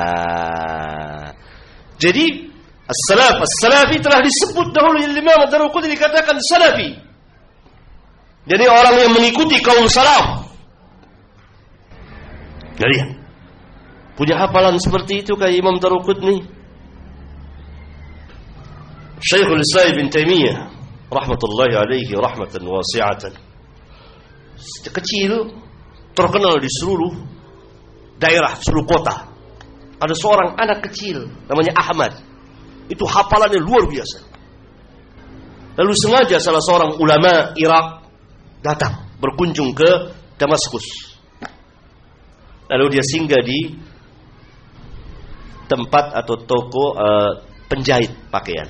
Jadi as-salafi telah disebut dahulu oleh Imam Ad-Daruqutni, dikatakan salafi. Jadi orang yang mengikuti kaum salaf. Kalian punya hafalan seperti itu kayak Imam Daruqutni. Syekhul Islam Ibn Taimiyah rahmatullahi alaihi rahmatan wasi'atan. Kecil, terkenal di seluruh daerah, seluruh kota. Ada seorang anak kecil namanya Ahmad. Itu hafalannya luar biasa. Lalu sengaja salah seorang ulama Irak datang berkunjung ke Damaskus. Lalu dia singgah di tempat atau toko penjahit pakaian.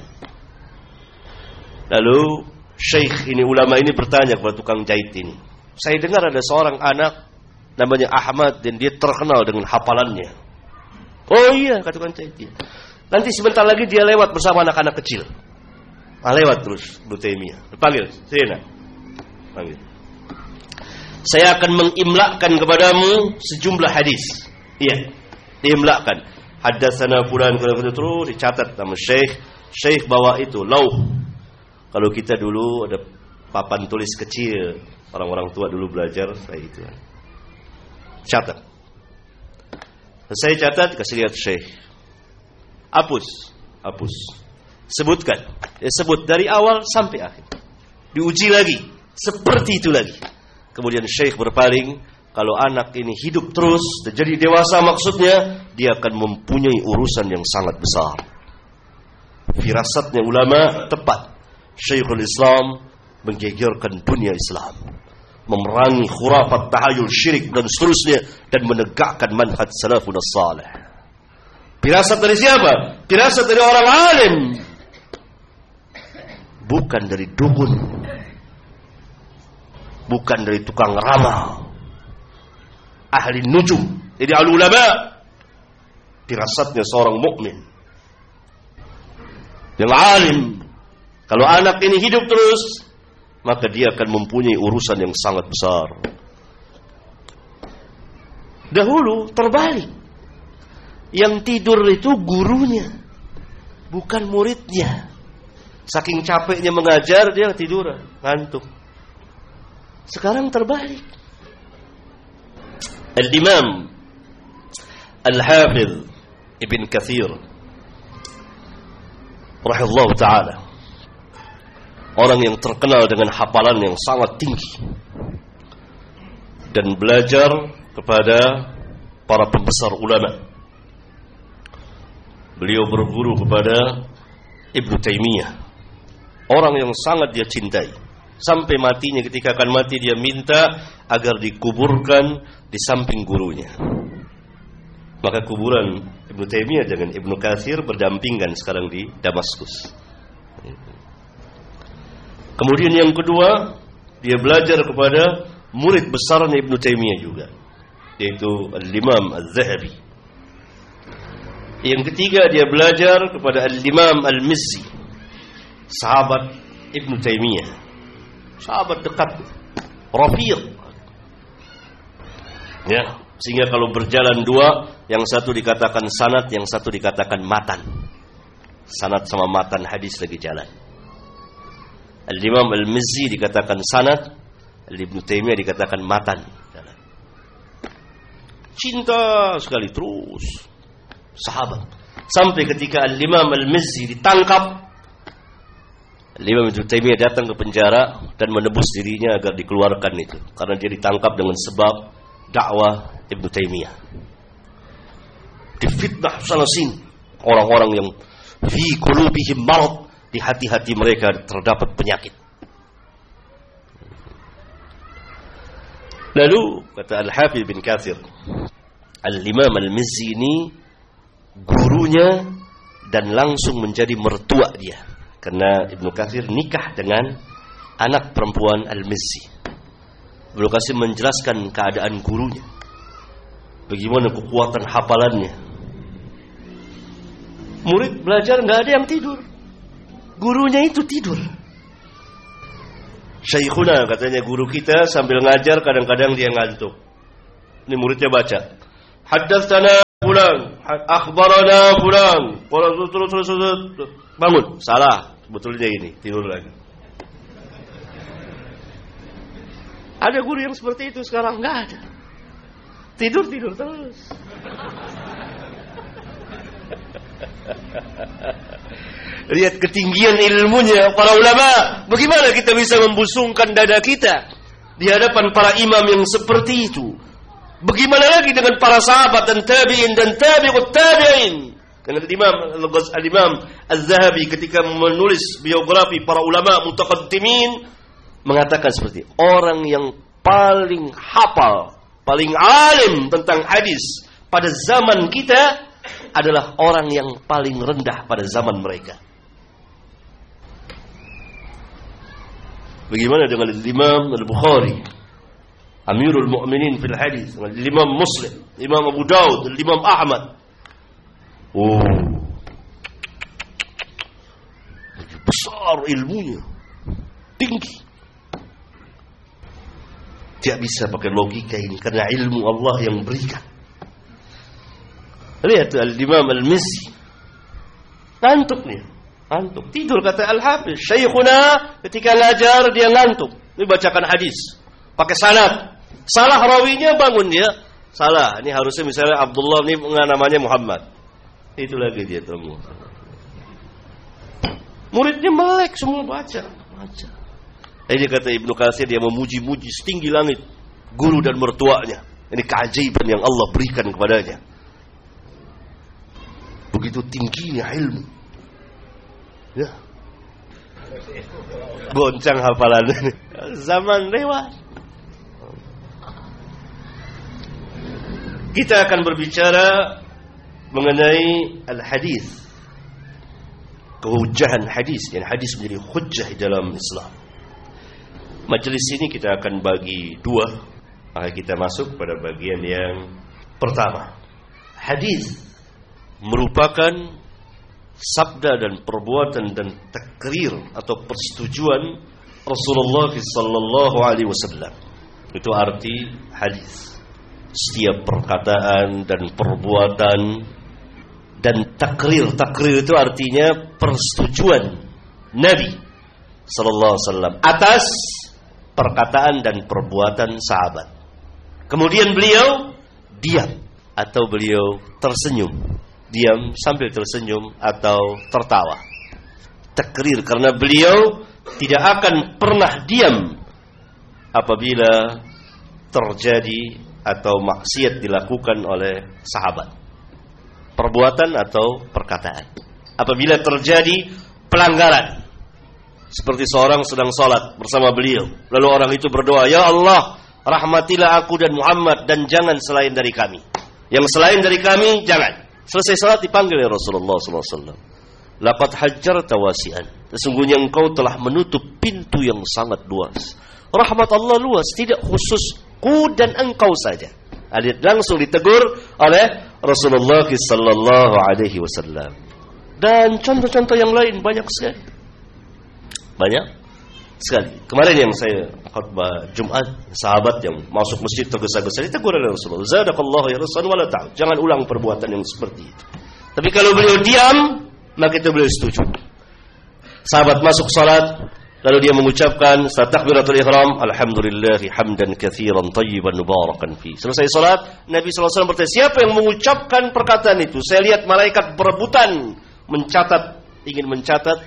Lalu syekh ini, ulama ini bertanya kepada tukang jahit ini, saya dengar ada seorang anak namanya Ahmad dan dia terkenal dengan hafalannya. Oh iya, kata tukang jahit dia. Nanti sebentar lagi dia lewat bersama anak-anak kecil. Lewat terus Ibnu Taimiyah. Panggil, sini. Panggil. Saya akan mengimlakkan kepadamu sejumlah hadis. Iya, diimlakkan. Haddatsana fulan, terus dicatat nama syekh. Syekh bawa itu lauh. Kalau kita dulu ada papan tulis kecil, orang-orang tua dulu belajar kayak itu. Catat. Saya catat, kasih lihat syekh. Hapus. Sebutkan. Sebut dari awal sampai akhir. Diuji lagi. Seperti itu lagi. Kemudian syekh berpaling. Kalau anak ini hidup terus, jadi dewasa maksudnya, dia akan mempunyai urusan yang sangat besar. Firasatnya ulama tepat. Syekhul Islam menggegerkan dunia Islam, memerangi khurafat, tahayul, syirik dan seterusnya, dan menegakkan manhaj salafun as-salih. Firasat dari siapa? Firasat dari orang alim, bukan dari dukun, bukan dari tukang ramal, ahli nujum. Jadi al-ulama firasatnya seorang mukmin yang alim. Kalau anak ini hidup terus, maka dia akan mempunyai urusan yang sangat besar. Dahulu terbalik. Yang tidur itu gurunya, bukan muridnya. Saking capeknya mengajar, dia tidur, ngantuk. Sekarang terbalik. Al-Imam Al-Hafidh Ibn Katsir rahimahullah ta'ala, orang yang terkenal dengan hafalan yang sangat tinggi dan belajar kepada para pembesar ulama. Beliau berguru kepada Ibnu Taimiyah, orang yang sangat dia cintai. Sampai matinya, ketika akan mati, dia minta agar dikuburkan di samping gurunya. Maka kuburan Ibnu Taimiyah dengan Ibnu Katsir berdampingan sekarang di Damaskus. Kemudian yang kedua, dia belajar kepada murid besarnya Ibnu Taimiyah juga, yaitu Al-Imam Al-Zahabi. Yang ketiga, dia belajar kepada Al-Imam Al-Mizzi, sahabat Ibnu Taimiyah, sahabat dekat, rafiq. Ya, sehingga kalau berjalan dua, yang satu dikatakan sanad, yang satu dikatakan matan. Sanad sama matan hadis lagi jalan. Al-Imam Al-Mizzi dikatakan sanad, Ibnu Taimiyah dikatakan matan. Cinta sekali terus sahabat. Sampai ketika Al-Imam Al-Mizzi ditangkap, Al-Imam Ibnu Taimiyah datang ke penjara dan menebus dirinya agar dikeluarkan itu, karena dia ditangkap dengan sebab dakwah Ibnu Taimiyah. Difitnah sana sini orang-orang yang fi qulubihim marad, di hati-hati mereka terdapat penyakit. Lalu kata Al-Hafidh bin Katsir, Al-Imam Al-Mizzi ini gurunya dan langsung menjadi mertua dia, karena Ibnu Katsir nikah dengan anak perempuan Al-Mizzi. Ibnu Katsir menjelaskan keadaan gurunya, bagaimana kekuatan hafalannya. Murid belajar nggak ada yang tidur, gurunya itu tidur. Syekhuna, katanya guru kita, sambil ngajar kadang-kadang dia ngantuk. Ini muridnya baca, haddatsana fulan, akhbarana fulan, bangun, salah, sebetulnya ini, tidur lagi. Ada guru yang seperti itu sekarang? Enggak ada. Tidur terus. Lihat ketinggian ilmunya para ulama. Bagaimana kita bisa membusungkan dada kita di hadapan para imam yang seperti itu? Bagaimana lagi dengan para sahabat dan tabi'in dan tabi'ut tabi'in? Karena Al-Imam Az-Zahabi ketika menulis biografi para ulama mutaqaddimin mengatakan seperti orang yang paling hafal, paling alim tentang hadis pada zaman kita adalah orang yang paling rendah pada zaman mereka. Bagaimana dengan Imam Al-Bukhari, Amirul Mu'minin fil hadis, Imam Muslim, Imam Abu Daud, Imam Ahmad. Besar ilmunya, tinggi. Tidak bisa pakai logika ini karena ilmu Allah yang berikan. Lihat Al-Imam Al-Mizzi, ngantuk nih, ngantuk, tidur kata Al-Hafiz. Syekhuna ketika ngajar dia ngantuk, dia bacakan hadis pakai sanad. Salah rawinya bangun dia. Salah. Ini harusnya misalnya Abdullah ini namanya Muhammad. Itu lagi dia temu. Muridnya melek semua baca. Ini kata Ibnu Katsir dia memuji-muji setinggi langit guru dan mertuanya. Ini keajaiban yang Allah berikan kepadanya. Begitu tingginya ilmu. Ya. Goncang hafalannya. Zaman lewat. Kita akan berbicara mengenai al-hadis. Kehujahan hadis, yang hadis menjadi hujjah dalam Islam. Majelis ini kita akan bagi dua. Maka kita masuk pada bagian yang pertama. Hadis merupakan sabda dan perbuatan dan takrir atau persetujuan Rasulullah sallallahu alaihi wasallam. Itu arti hadis. Setiap perkataan dan perbuatan dan takrir. Takrir itu artinya persetujuan Nabi sallallahu alaihi wasallam atas perkataan dan perbuatan sahabat. Kemudian beliau diam atau beliau tersenyum. Diam sambil tersenyum atau tertawa. Takrir karena beliau tidak akan pernah diam apabila terjadi atau maksiat dilakukan oleh sahabat, perbuatan atau perkataan. Apabila terjadi pelanggaran, seperti seorang sedang sholat bersama beliau, lalu orang itu berdoa, ya Allah, rahmatilah aku dan Muhammad dan jangan selain dari kami. Yang selain dari kami jangan. Selesai sholat dipanggil oleh Rasulullah SAW. Laqad hajjarta wasi'an. Sesungguhnya engkau telah menutup pintu yang sangat luas. Rahmat Allah luas, tidak khusus ku dan engkau saja. Langsung ditegur oleh Rasulullah sallallahu alaihi wasallam. Dan contoh-contoh yang lain banyak sekali. Banyak sekali. Kemarin yang saya khutbah Jumat, sahabat yang masuk masjid tergesa-gesa ditegur oleh Rasulullah. Zadakallahu ya Rasul wala ta'ud. Jangan ulang perbuatan yang seperti itu. Tapi kalau beliau diam, maka itu beliau setuju. Sahabat masuk salat, lalu dia mengucapkan setelah takbiratul ihram, alhamdulillahi hamdan katsiran thayyiban mubarakan fi. Selesai salat, Nabi sallallahu alaihi wasallam bertanya, siapa yang mengucapkan perkataan itu? Saya lihat malaikat berebutan ingin mencatat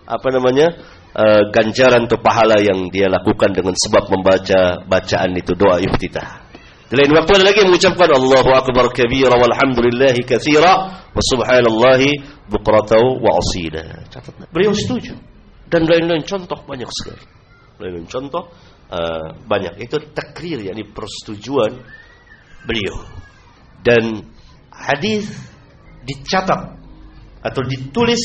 ganjaran atau pahala yang dia lakukan dengan sebab membaca bacaan itu, doa iftitah. Di lain waktu ada lagi yang mengucapkan Allahu akbar kabira walhamdulillahi katsira wa subhanallahi bukratan wa asila. Catat. Beliau setuju. Dan lain-lain contoh banyak sekali. Lain-lain contoh banyak. Itu takrir, yakni persetujuan beliau. Dan hadis dicatat atau ditulis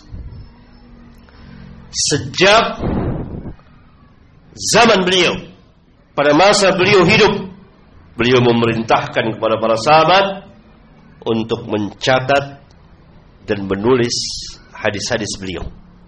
sejak zaman beliau. Pada masa beliau hidup, beliau memerintahkan kepada para sahabat untuk mencatat dan menulis hadis-hadis beliau.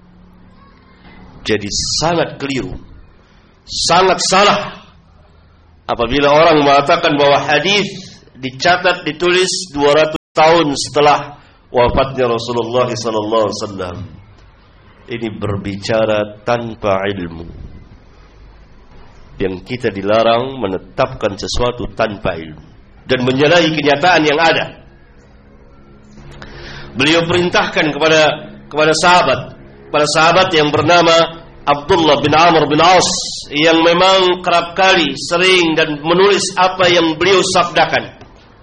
Jadi sangat keliru, sangat salah apabila orang mengatakan bahwa hadis dicatat, ditulis 200 tahun setelah wafatnya Rasulullah sallallahu alaihi wasallam. Ini berbicara tanpa ilmu. Yang kita dilarang menetapkan sesuatu tanpa ilmu dan menyalahi kenyataan yang ada. Beliau perintahkan kepada sahabat yang bernama Abdullah bin Amr bin As, yang memang kerap kali sering dan menulis apa yang beliau sabdakan.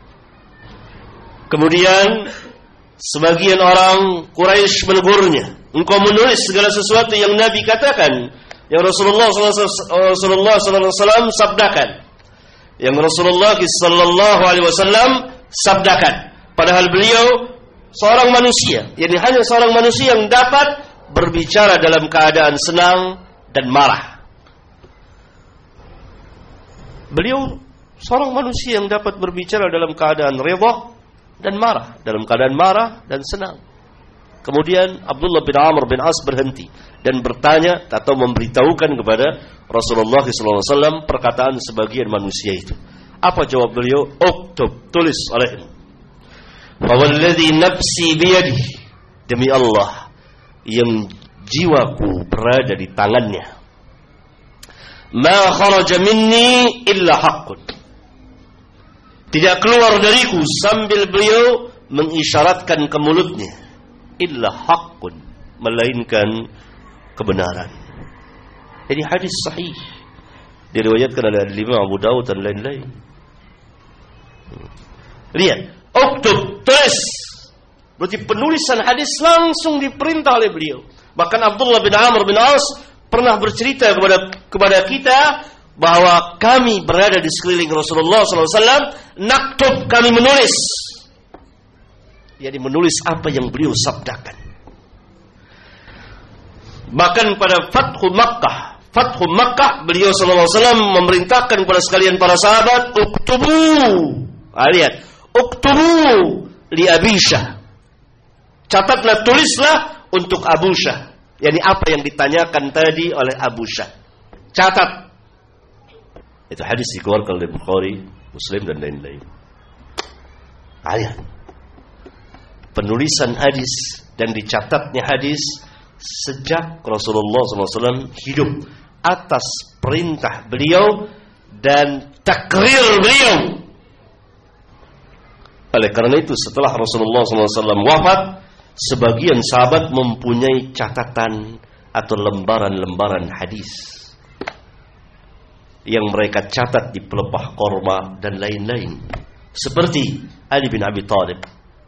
Kemudian sebagian orang Quraisy menegurnya, engkau menulis segala sesuatu yang Nabi katakan, yang Rasulullah SAW sabdakan, yang Rasulullah SAW sabdakan. Padahal beliau seorang manusia, yakni hanya seorang manusia yang dapat berbicara dalam keadaan senang dan marah. Beliau seorang manusia yang dapat berbicara dalam keadaan redha dan marah, dalam keadaan marah dan senang. Kemudian Abdullah bin Amr bin As berhenti dan bertanya atau memberitahukan kepada Rasulullah SAW perkataan sebagian manusia itu. Apa jawab beliau? Uktub, tulis olehmu. Fawalladhi nafsi biyadihi, demi Allah yang jiwaku berada di tangannya, ma kharaja minni illa haqqun, tidak keluar dariku sambil beliau mengisyaratkan ke mulutnya, illa haqqun, melainkan kebenaran. Ini hadis sahih, diriwayatkan oleh Imam Abu Dawud dan lain-lain. Lihat, uktub, tulis. Berarti penulisan hadis langsung diperintah oleh beliau. Bahkan Abdullah bin Amr bin As pernah bercerita kepada kita bahwa kami berada di sekeliling Rasulullah SAW, naktub, kami menulis. Yani menulis apa yang beliau sabdakan. Bahkan pada Fathu Makkah, beliau SAW memerintahkan kepada sekalian para sahabat, uktubu. Lihat, uktubu li Abisha. Catatlah, tulislah untuk Abu Syah. Yani apa yang ditanyakan tadi oleh Abu Syah. Catat. Itu hadis dikeluarkan oleh Bukhari, Muslim dan lain-lain. Lihat. Penulisan hadis dan dicatatnya hadis sejak Rasulullah SAW hidup atas perintah beliau dan takrir beliau. Oleh karena itu setelah Rasulullah SAW wafat, sebagian sahabat mempunyai catatan atau lembaran-lembaran hadis yang mereka catat di pelepah korma dan lain-lain. Seperti Ali bin Abi Thalib.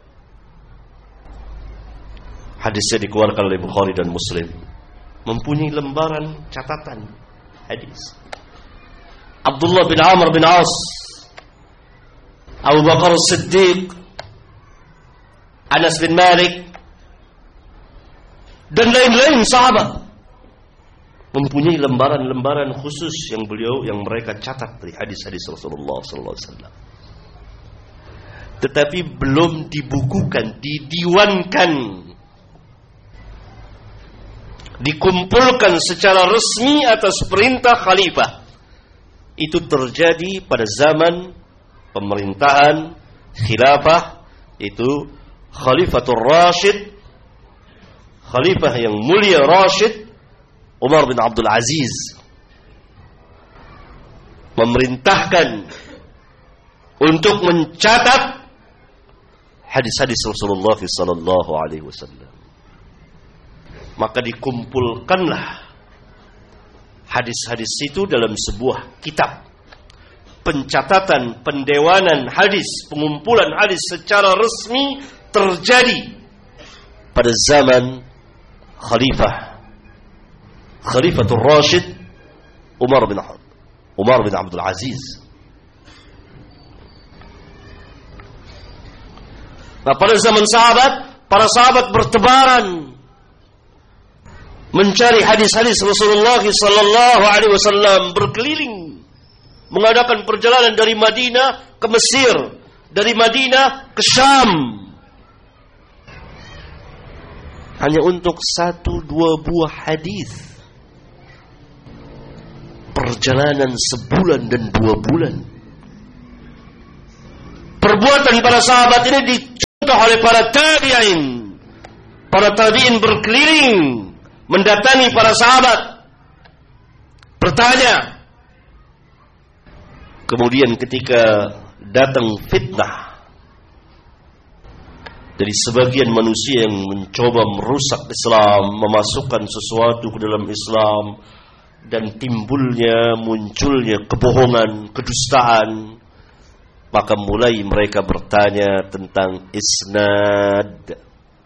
Hadisnya dikeluarkan oleh Bukhari dan Muslim. Mempunyai lembaran catatan hadis. Abdullah bin Amr bin As, Abu Bakar As-Siddiq, Anas bin Malik, dan lain-lain sahabat mempunyai lembaran-lembaran khusus yang mereka catat dari hadis-hadis Rasulullah SAW. Tetapi belum dibukukan, didiwankan, dikumpulkan secara resmi atas perintah khalifah. Itu terjadi pada zaman pemerintahan khilafah, itu Khalifatul Rashid, khalifah yang mulia Rashid, Umar bin Abdul Aziz, memerintahkan untuk mencatat hadis-hadis Rasulullah sallallahu alaihi wasallam. Maka dikumpulkanlah hadis-hadis itu dalam sebuah kitab. Pencatatan, pendewanan hadis, pengumpulan hadis secara resmi terjadi pada zaman Khalifatul Rashid Umar bin Abdul Aziz. Nah, pada zaman para sahabat bertebaran mencari hadis-hadis Rasulullah sallallahu alaihi wasallam, berkeliling, mengadakan perjalanan dari Madinah ke Mesir, dari Madinah ke Syam, hanya untuk 1-2 buah hadis. Perjalanan sebulan dan 2 bulan. Perbuatan para sahabat ini oleh para tabi'in. Para tabi'in berkeliling mendatangi para sahabat, bertanya. Kemudian ketika datang fitnah dari sebagian manusia yang mencoba merusak Islam, memasukkan sesuatu ke dalam Islam, dan munculnya kebohongan, kedustaan, maka mulai mereka bertanya tentang isnad.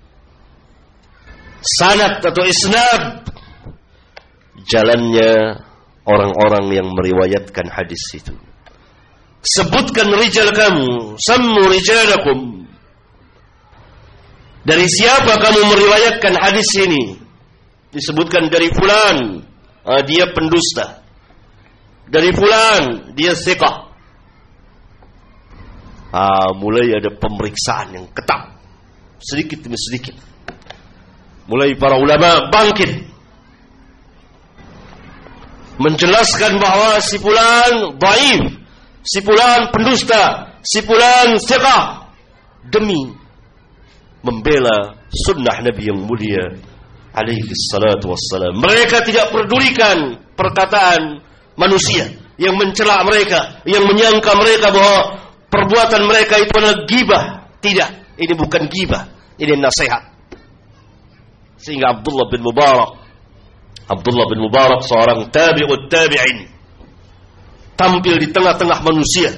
Sanad atau isnad, jalannya orang-orang yang meriwayatkan hadis itu. Sebutkan rijal kamu, sammu rijalakum. Dari siapa kamu meriwayatkan hadis ini? Disebutkan dari fulan, dia pendusta. Dari fulan, dia thiqah. Mulai ada pemeriksaan yang ketat, sedikit demi sedikit. Mulai para ulama bangkit menjelaskan bahwa si fulan dhaif, si fulan pendusta, si fulan thiqah, demi membela sunnah Nabi yang mulia alaihi salatu wassalam. Mereka tidak pedulikan perkataan manusia yang mencela mereka, yang menyangka mereka bahwa perbuatan mereka itu adalah ghibah. Tidak, ini bukan ghibah, ini nasihat. Sehingga Abdullah bin Mubarak seorang tabi'ut tabi'in tampil di tengah-tengah manusia.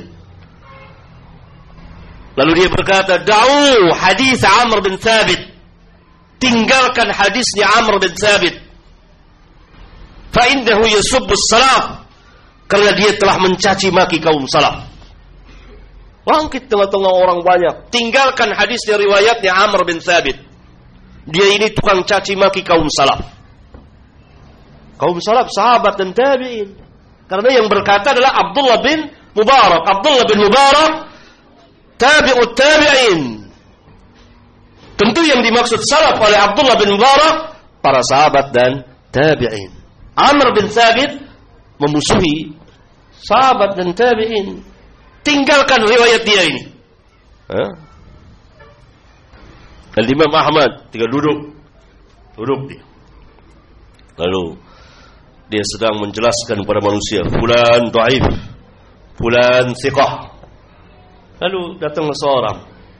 Lalu dia berkata, "Da'u hadis Amr bin Thabit." Tinggalkan hadisnya Amr bin Thabit. Fa innahu yasubbu salaf. Karena dia telah mencaci maki kaum salaf. Bangkit tengah-tengah orang banyak. Tinggalkan hadisnya riwayatnya Amr bin Thabit. Dia ini tukang caci maki kaum salaf. Kaum salaf sahabat dan tabi'in. Karena yang berkata adalah Abdullah bin Mubarak. Abdullah bin Mubarak tabi'ut tabi'in. Tentu yang dimaksud salaf oleh Abdullah bin Mubarak para sahabat dan tabi'in. Amr bin Thabit memusuhi sahabat dan tabi'in. Tinggalkan riwayat dia ini. Al-Imam Ahmad tinggal duduk dia. Lalu dia sedang menjelaskan kepada manusia, fulan dhaif, fulan thiqah. Lalu datanglah seorang,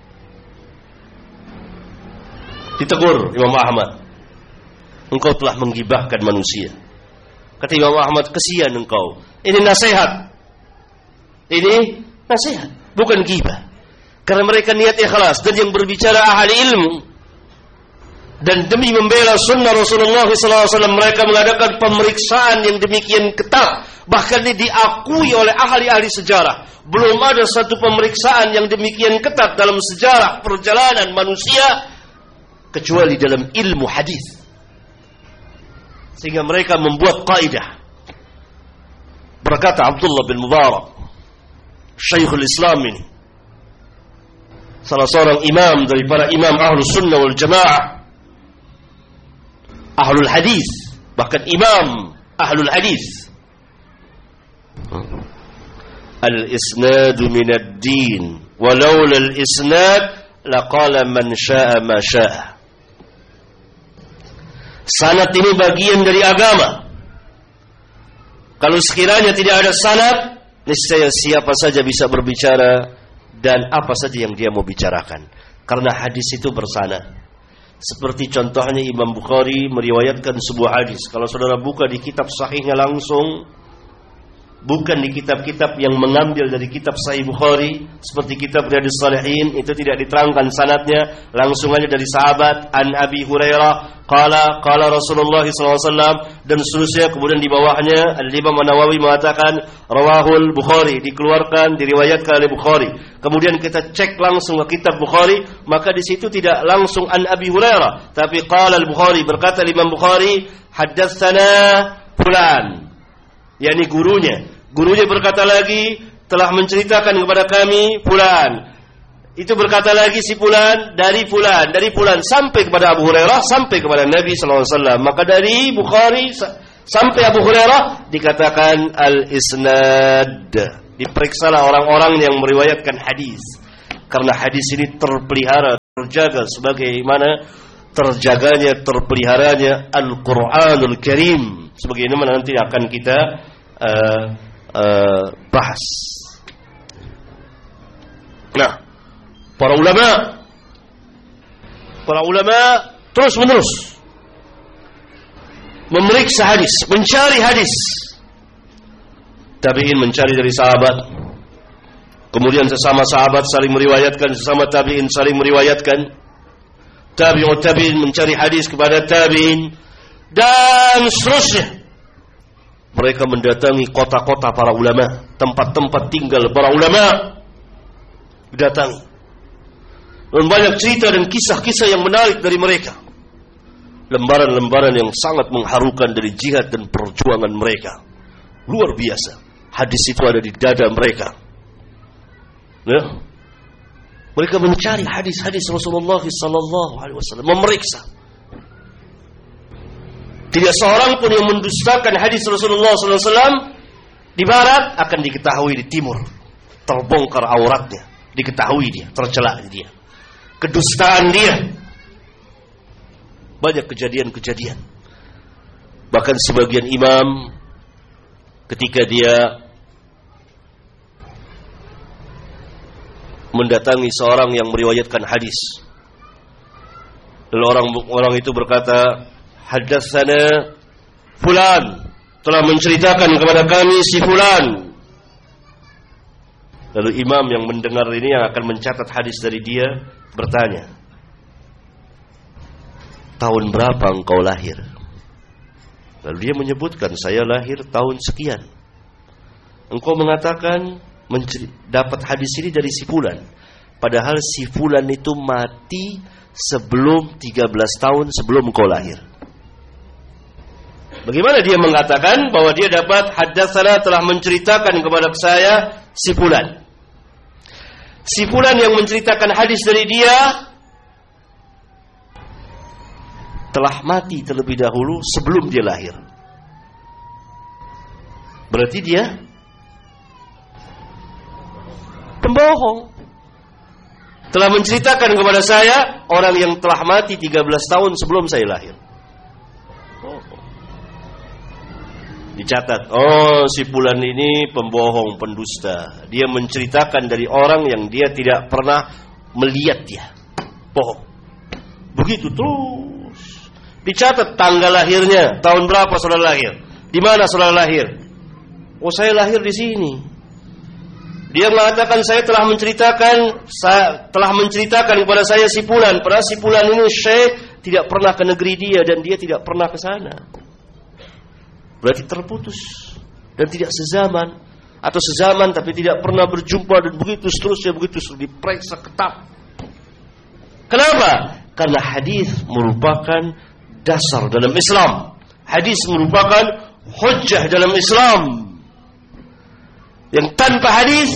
ditegur Imam Ahmad, engkau telah menggibahkan manusia. Kata Imam Ahmad, kesian engkau. Ini nasihat. Ini nasihat, bukan ghibah. Karena mereka niat ikhlas, dan yang berbicara ahli ilmu. Dan demi membela sunnah Rasulullah SAW, mereka mengadakan pemeriksaan yang demikian ketat. Bahkan ini diakui oleh ahli-ahli sejarah. Belum ada satu pemeriksaan yang demikian ketat dalam sejarah perjalanan manusia kecuali dalam ilmu hadis. Sehingga mereka membuat kaidah. Berkata Abdullah bin Mubarak, Syekhul Islam ini, salah seorang imam dari para imam Ahlus Sunnah wal Jamaah, Ahlul Hadis, bahkan imam Ahlul Hadis. Al-isnadu minad din, walaula al-isnad laqala man syaa ma syaa. Sanad ini bagian dari agama. Kalau sekiranya tidak ada sanad, niscaya siapa saja bisa berbicara dan apa saja yang dia mau bicarakan. Karena hadis itu bersanad. Seperti contohnya Imam Bukhari meriwayatkan sebuah hadis. Kalau saudara buka di kitab sahihnya langsung, bukan di kitab-kitab yang mengambil dari kitab Sahih Bukhari seperti kitab Riyadhus Shalihin, itu tidak diterangkan sanadnya, langsung aja dari sahabat an Abi Hurairah qala Rasulullah SAW dan seterusnya. Kemudian di bawahnya Al-Imam An-Nawawi mengatakan rawahul Bukhari, dikeluarkan, diriwayatkan oleh Bukhari. Kemudian kita cek langsung ke kitab Bukhari, maka di situ tidak langsung an Abi Hurairah, tapi qala Al-Bukhari, berkata Imam Bukhari haddatsana fulan, yakni gurunya berkata lagi telah menceritakan kepada kami fulan. Itu berkata lagi si fulan dari fulan sampai kepada Abu Hurairah, sampai kepada Nabi sallallahu alaihi wasallam. Maka dari Bukhari sampai Abu Hurairah dikatakan al-isnad. Diperiksalah orang-orang yang meriwayatkan hadis. Karena hadis ini terpelihara terjaga sebagaimana terjaganya, terpeliharanya Al-Quranul Karim, sebagaimana nanti akan kita bahas. Nah, para ulama terus menerus memeriksa hadis, mencari hadis. Tabi'in mencari dari sahabat, kemudian sesama sahabat saling meriwayatkan, sesama tabi'in saling meriwayatkan, tabi'ut tabi'in mencari hadis kepada tabi'in, dan seterusnya. Mereka mendatangi kota-kota para ulama, tempat-tempat tinggal para ulama, didatangi. Dan banyak cerita dan kisah-kisah yang menarik dari mereka. Lembaran-lembaran yang sangat mengharukan dari jihad dan perjuangan mereka. Luar biasa. Hadis itu ada di dada mereka. Ya. Mereka mencari hadis-hadis Rasulullah sallallahu alaihi wasallam, memeriksa. Tidak seorang pun yang mendustakan hadis Rasulullah sallallahu alaihi wasallam di barat akan diketahui di timur. Terbongkar auratnya, diketahui dia, tercela dia. Kedustaan dia. Banyak kejadian-kejadian. Bahkan sebagian imam ketika dia mendatangi seorang yang meriwayatkan hadis, lalu orang itu berkata, "Haddatsana fulan, telah menceritakan kepada kami si fulan." Lalu imam yang mendengar ini, yang akan mencatat hadis dari dia, bertanya, "Tahun berapa engkau lahir?" Lalu dia menyebutkan, "Saya lahir tahun sekian." Engkau mengatakan dapat hadis ini dari si fulan, padahal si fulan itu mati sebelum 13 tahun sebelum engkau lahir. Bagaimana dia mengatakan bahwa dia dapat haddatsana, telah menceritakan kepada saya si fulan? Si fulan yang menceritakan hadis dari dia telah mati terlebih dahulu sebelum dia lahir. Berarti dia pembohong. Telah menceritakan kepada saya orang yang telah mati 13 tahun sebelum saya lahir. Dicatat, si fulan ini pembohong, pendusta. Dia menceritakan dari orang yang dia tidak pernah melihat dia. Bohong. Begitu terus. Dicatat tanggal lahirnya, tahun berapa saudara lahir, di mana saudara lahir. Saya lahir di sini. Dia mengatakan saya telah menceritakan kepada saya si fulan, padahal si fulan ini syekh tidak pernah ke negeri dia dan dia tidak pernah ke sana. Berarti terputus dan tidak sezaman, atau sezaman tapi tidak pernah berjumpa, dan begitu seterusnya, diperiksa ketat. Kenapa? Karena hadis merupakan dasar dalam Islam. Hadis merupakan hujjah dalam Islam. Yang tanpa hadis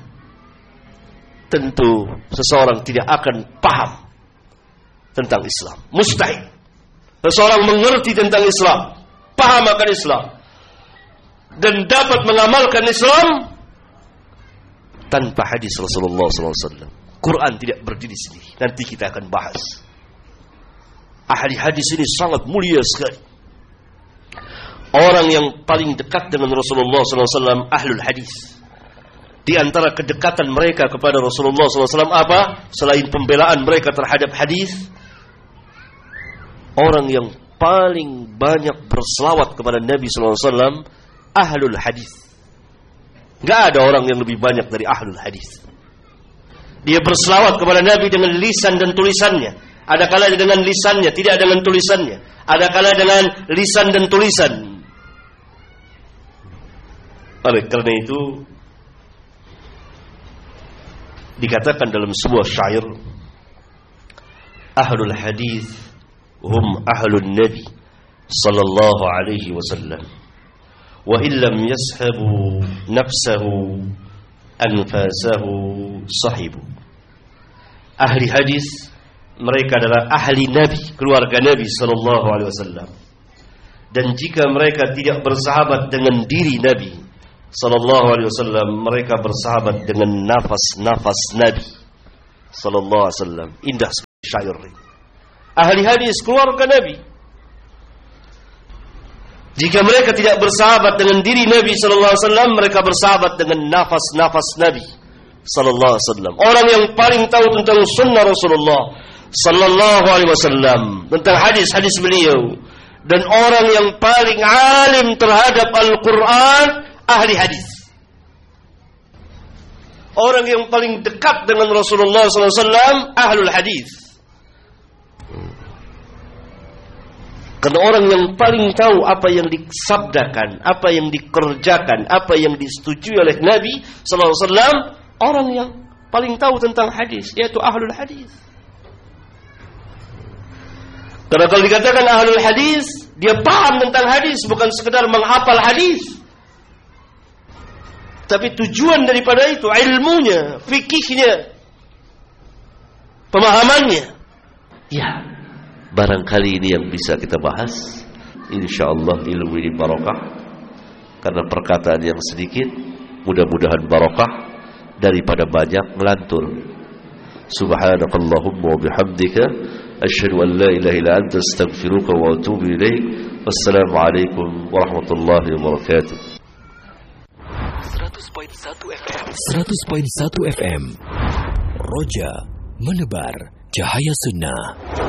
tentu seseorang tidak akan paham tentang Islam. Mustahil seseorang mengerti tentang Islam, paham akan Islam, dan dapat mengamalkan Islam tanpa hadis Rasulullah SAW. Quran tidak berdiri sendiri. Nanti kita akan bahas. Ahli hadis ini sangat mulia sekali. Orang yang paling dekat dengan Rasulullah SAW, ahlul hadis. Di antara kedekatan mereka kepada Rasulullah SAW apa? Selain pembelaan mereka terhadap hadis, orang yang paling banyak berselawat kepada Nabi SAW, ahlul hadis. Gak ada orang yang lebih banyak dari ahlul hadis. Dia berselawat kepada Nabi dengan lisan dan tulisannya. Ada kala dengan lisannya, tidak dengan tulisannya. Ada kala dengan lisan dan tulisan. Oleh karena itu dikatakan dalam sebuah syair, ahlul hadis hum ahlun nabi sallallahu alaihi wasallam, wa illam yashabu nafsahu anfasahu sahibu. Ahli hadis, mereka adalah ahli Nabi, keluarga Nabi sallallahu alaihi wasallam. Dan jika mereka tidak bersahabat dengan diri Nabi sallallahu alaihi wasallam, mereka bersahabat dengan nafas-nafas Nabi sallallahu alaihi wasallam. Indah syair. Ahli hadis keluarga Nabi. Jika mereka tidak bersahabat dengan diri Nabi sallallahu alaihi wasallam, mereka bersahabat dengan nafas-nafas Nabi sallallahu alaihi wasallam. Orang yang paling tahu tentang sunnah Rasulullah sallallahu alaihi wasallam, tentang hadis-hadis beliau, dan orang yang paling alim terhadap Al-Qur'an, ahli hadis. Orang yang paling dekat dengan Rasulullah sallallahu alaihi wasallam, ahlul hadis. Karena orang yang paling tahu apa yang disabdakan, apa yang dikerjakan, apa yang disetujui oleh Nabi sallallahu alaihi wasallam, orang yang paling tahu tentang hadis, yaitu ahlul hadis. Karena kalau dikatakan ahlul hadis, dia paham tentang hadis, bukan sekedar menghafal hadis. Tapi tujuan daripada itu, ilmunya, fikihnya, pemahamannya. Ya, barangkali ini yang bisa kita bahas. InsyaAllah ilmu ini barakah. Karena perkataan yang sedikit, mudah-mudahan barakah daripada banyak melantur. Subhanakallahumma wa bihamdika asyhadu an la ilaha illa anta astaghfiruka wa atubu ilaik. Wassalamu alaikum warahmatullahi wabarakatuh. 100.1 FM Roja menebar cahaya sunnah.